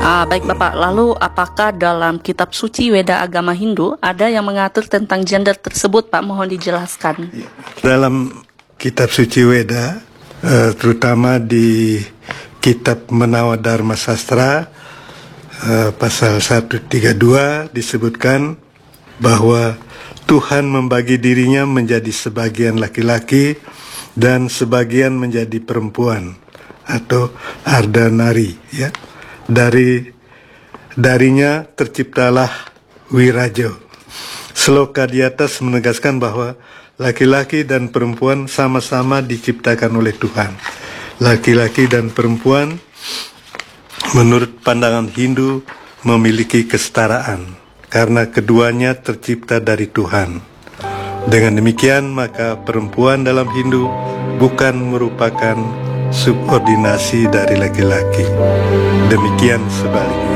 Baik Bapak, lalu apakah dalam kitab suci Weda agama Hindu ada yang mengatur tentang gender tersebut Pak? Mohon dijelaskan. Dalam kitab suci Weda, terutama di kitab Menawa Dharma Sastra, pasal 132 disebutkan bahwa Tuhan membagi dirinya menjadi sebagian laki-laki dan sebagian menjadi perempuan atau Ardhanari, ya. Darinya terciptalah Wirajo. Sloka di atas menegaskan bahwa laki-laki dan perempuan sama-sama diciptakan oleh Tuhan. Laki-laki dan perempuan menurut pandangan Hindu memiliki kesetaraan karena keduanya tercipta dari Tuhan. Dengan demikian maka perempuan dalam Hindu bukan merupakan subordinasi dari laki-laki. Demikian sebaliknya.